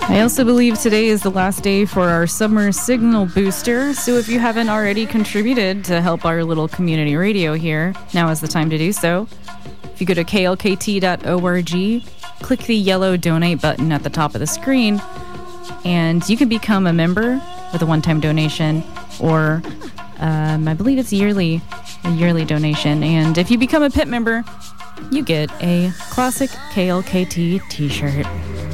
I also believe today is the last day for our summer signal booster, so if you haven't already contributed to help our little community radio here, now is the time to do so. If you go to klkt.org, click the yellow donate button at the top of the screen, and you can become a member with a one-time donation, or I believe it's a yearly donation. And if you become a PIT member, you get a classic KLKT t-shirt.